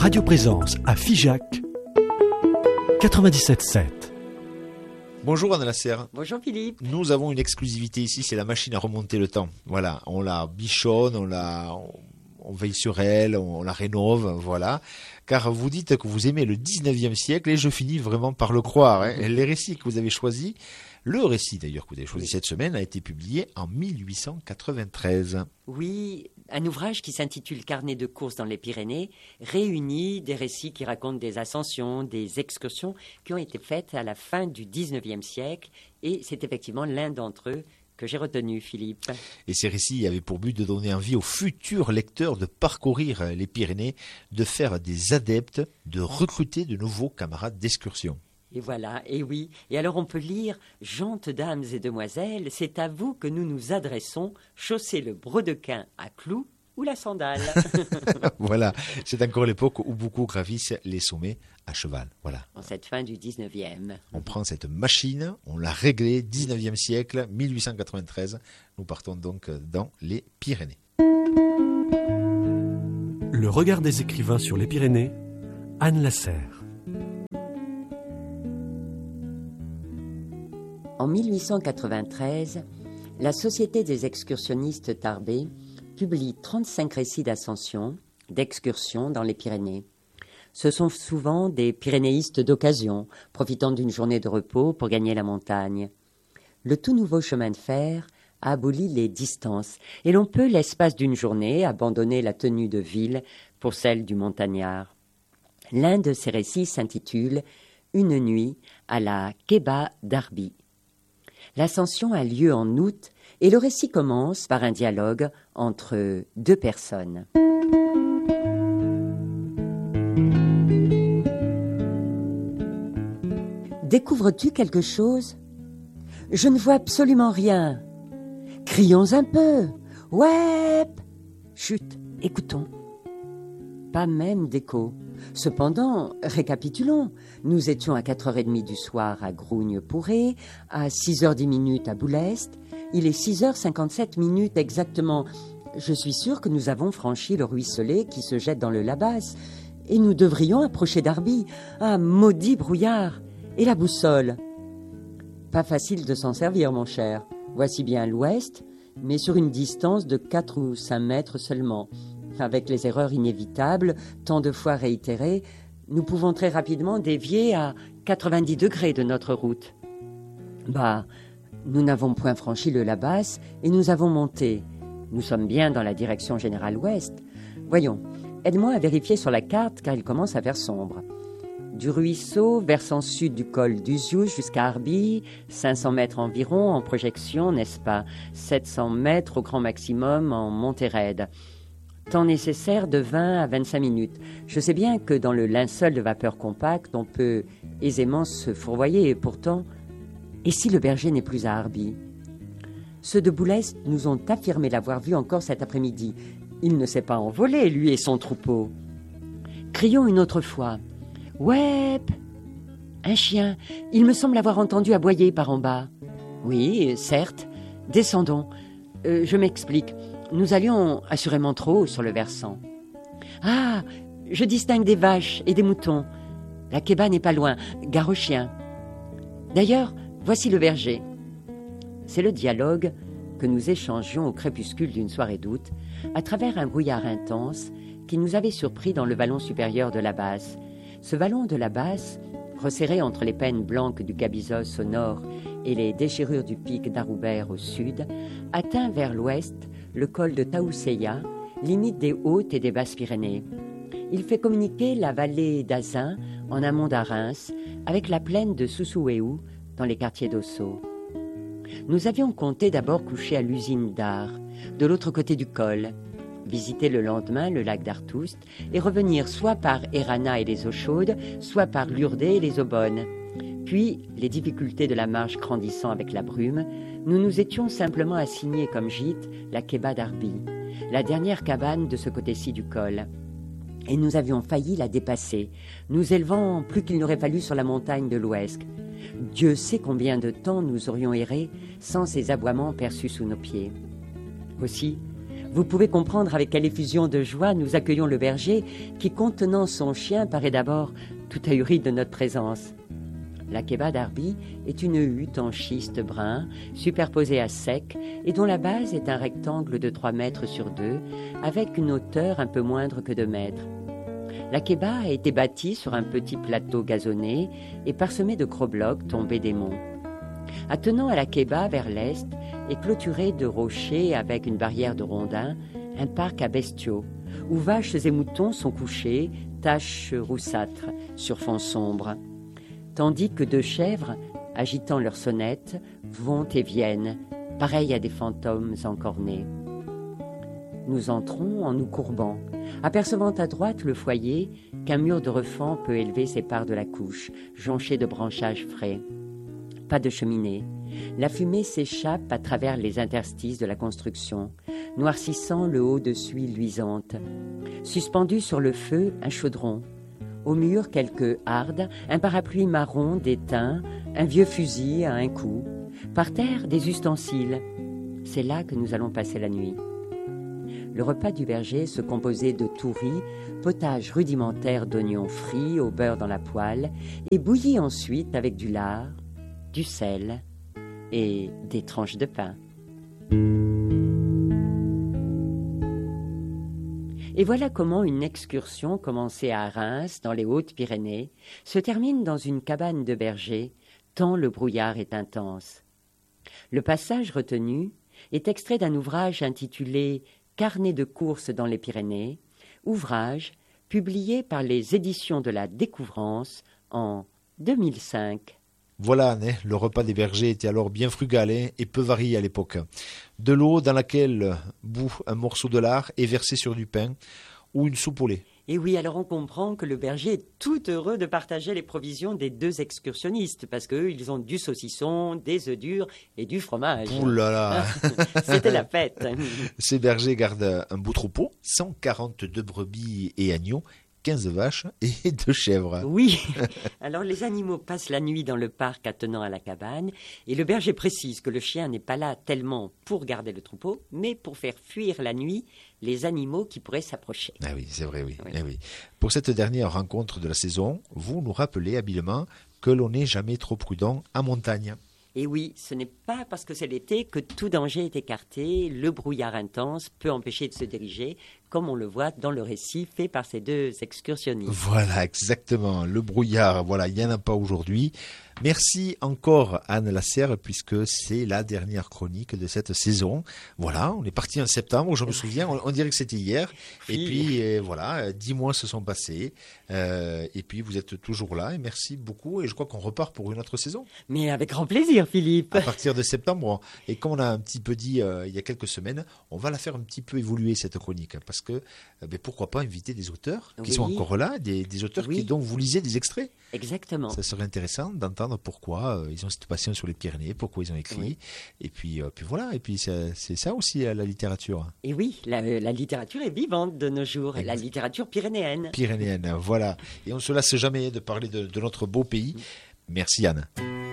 Radio Présence à Figeac 97.7. Bonjour Anna Lasserre. Bonjour Philippe. Nous avons une exclusivité ici, c'est la machine à remonter le temps. Voilà, on la bichonne, on veille sur elle, on la rénove, voilà. Car vous dites que vous aimez le 19e siècle et je finis vraiment par le croire. Hein. Les récits que vous avez choisis, le récit d'ailleurs que vous avez choisi cette semaine a été publié en 1893. Oui, un ouvrage qui s'intitule Carnet de course dans les Pyrénées réunit des récits qui racontent des ascensions, des excursions qui ont été faites à la fin du 19e siècle et c'est effectivement l'un d'entre eux que j'ai retenu, Philippe. Et ces récits avaient pour but de donner envie aux futurs lecteurs de parcourir les Pyrénées, de faire des adeptes, de recruter de nouveaux camarades d'excursion. Et voilà, et oui. Et alors on peut lire « Gentes dames et demoiselles, c'est à vous que nous nous adressons, chaussez le brodequin à clous ou la sandale. » Voilà, c'est encore l'époque où beaucoup gravissent les sommets à cheval. Voilà. En cette fin du 19e. On prend cette machine, on l'a réglée, 19e siècle, 1893. Nous partons donc dans les Pyrénées. Le regard des écrivains sur les Pyrénées, Anne Lasserre. En 1893, la Société des excursionnistes Tarbé publie 35 récits d'ascension, d'excursion dans les Pyrénées. Ce sont souvent des pyrénéistes d'occasion, profitant d'une journée de repos pour gagner la montagne. Le tout nouveau chemin de fer a aboli les distances et l'on peut, l'espace d'une journée, abandonner la tenue de ville pour celle du montagnard. L'un de ces récits s'intitule « Une nuit à la Keba d'Arbi ». L'ascension a lieu en août et le récit commence par un dialogue entre deux personnes. Découvres-tu quelque chose ? Je ne vois absolument rien. Crions un peu. Ouais. Chut, écoutons. Pas même d'écho. Cependant, récapitulons. Nous étions à 4h30 du soir à Grougnes-Pourré, à 6h10 à Boulest. Il est 6h57 exactement. Je suis sûre que nous avons franchi le ruisselet qui se jette dans le Labas. Et nous devrions approcher d'Arbi. Ah, maudit brouillard! Et la boussole? Pas facile de s'en servir, mon cher. Voici bien l'ouest, mais sur une distance de 4 ou 5 mètres seulement. Avec les erreurs inévitables, tant de fois réitérées, nous pouvons très rapidement dévier à 90 degrés de notre route. Nous n'avons point franchi le Labas et nous avons monté. Nous sommes bien dans la direction générale ouest. Voyons, aide-moi à vérifier sur la carte car il commence à faire sombre. Du ruisseau, versant sud du col d'Uziou jusqu'à Arbi, 500 mètres environ en projection, n'est-ce pas? 700 mètres au grand maximum en montée raide. Temps nécessaire de 20 à 25 minutes. Je sais bien que dans le linceul de vapeur compacte, on peut aisément se fourvoyer et pourtant... Et si le berger n'est plus à Arbi? Ceux de Boulest nous ont affirmé l'avoir vu encore cet après-midi. Il ne s'est pas envolé, lui et son troupeau. Crions une autre fois. Ouais, un chien. Il me semble avoir entendu aboyer par en bas. Oui, certes. Descendons. Je m'explique. Nous allions assurément trop haut sur le versant. Ah, je distingue des vaches et des moutons. La Keba n'est pas loin. Gare au chien. D'ailleurs, voici le verger. C'est le dialogue que nous échangions au crépuscule d'une soirée d'août, à travers un brouillard intense qui nous avait surpris dans le vallon supérieur de la Basse. Ce vallon de la Basse, resserré entre les pennes blanques du Cabizos au nord et les déchirures du pic d'Aroubert au sud, atteint vers l'ouest le col de Taousseya, limite des Hautes et des Basses-Pyrénées. Il fait communiquer la vallée d'Azin, en amont d'Arins, avec la plaine de Soussouéou, dans les quartiers d'Ossau. Nous avions compté d'abord coucher à l'usine d'Ar, de l'autre côté du col, visiter le lendemain le lac d'Artoust et revenir soit par Erana et les eaux chaudes, soit par Lourdes et les eaux bonnes. Puis, les difficultés de la marche grandissant avec la brume, nous nous étions simplement assignés comme gîte la Keba d'Arbi, la dernière cabane de ce côté-ci du col. Et nous avions failli la dépasser, nous élevant plus qu'il n'aurait fallu sur la montagne de l'Ouest. Dieu sait combien de temps nous aurions erré sans ces aboiements perçus sous nos pieds. Aussi, Vous pouvez comprendre avec quelle effusion de joie nous accueillons le berger qui, contenant son chien, paraît d'abord tout ahuri de notre présence. La Keba d'Arby est une hutte en schiste brun, superposée à sec, et dont la base est un rectangle de 3 mètres sur 2, avec une hauteur un peu moindre que 2 mètres. La Keba a été bâtie sur un petit plateau gazonné et parsemé de gros blocs tombés des monts. Attenant à la Keba vers l'est est clôturé de rochers avec une barrière de rondins, un parc à bestiaux, où vaches et moutons sont couchés, taches roussâtres, sur fond sombre. Tandis que 2 chèvres, agitant leurs sonnettes, vont et viennent, pareils à des fantômes encornés. Nous entrons en nous courbant, apercevant à droite le foyer qu'un mur de refend peut élever ses parts de la couche, jonché de branchages frais. Pas de cheminée. La fumée s'échappe à travers les interstices de la construction, noircissant le haut de suie luisante. Suspendu sur le feu, un chaudron. Au mur, quelques hardes, un parapluie marron déteint, un vieux fusil à un coup. Par terre, des ustensiles. C'est là que nous allons passer la nuit. Le repas du berger se composait de touris, potage rudimentaire d'oignons frits au beurre dans la poêle et bouilli ensuite avec du lard, du sel et des tranches de pain. Et voilà comment une excursion commencée à Reims, dans les Hautes-Pyrénées, se termine dans une cabane de berger, tant le brouillard est intense. Le passage retenu est extrait d'un ouvrage intitulé « Carnet de courses dans les Pyrénées », ouvrage publié par les éditions de la Découvrance en 2005. Voilà, Anne, le repas des bergers était alors bien frugal et peu varié à l'époque. De l'eau dans laquelle bout un morceau de lard est versé sur du pain ou une soupe au lait. Et oui, alors on comprend que le berger est tout heureux de partager les provisions des 2 excursionnistes, parce qu'eux, ils ont du saucisson, des œufs durs et du fromage. Ouh là là. C'était la fête. Ces bergers gardent un beau troupeau, 142 brebis et agneaux, 15 vaches et 2 chèvres. Oui, alors les animaux passent la nuit dans le parc attenant à la cabane, et le berger précise que le chien n'est pas là tellement pour garder le troupeau, mais pour faire fuir la nuit les animaux qui pourraient s'approcher. Ah oui, c'est vrai, oui. Oui. Eh oui. Pour cette dernière rencontre de la saison, vous nous rappelez habilement que l'on n'est jamais trop prudent en montagne. Et oui, ce n'est pas parce que c'est l'été que tout danger est écarté. Le brouillard intense peut empêcher de se diriger, comme on le voit dans le récit fait par ces 2 excursionnistes. Voilà, exactement. Le brouillard, voilà, il n'y en a pas aujourd'hui. Merci encore Anne Lasserre, puisque c'est la dernière chronique de cette saison. Voilà, on est parti en septembre, je me souviens, on dirait que c'était hier. Et puis voilà, 10 mois se sont passés. Et puis vous êtes toujours là et merci beaucoup. Et je crois qu'on repart pour une autre saison. Mais avec grand plaisir, Philippe. À partir de septembre. Et comme on a un petit peu dit il y a quelques semaines, on va la faire un petit peu évoluer cette chronique. Parce que pourquoi pas inviter des auteurs qui sont encore là, des auteurs dont vous lisez des extraits. Exactement. Ça serait intéressant d'entendre pourquoi ils ont cette passion sur les Pyrénées, pourquoi ils ont écrit. Oui. Et puis voilà, et puis c'est ça aussi la littérature. Et oui, la littérature est vivante de nos jours, la littérature pyrénéenne. Pyrénéenne, voilà. Et on ne se lasse jamais de parler de notre beau pays. Merci Anne.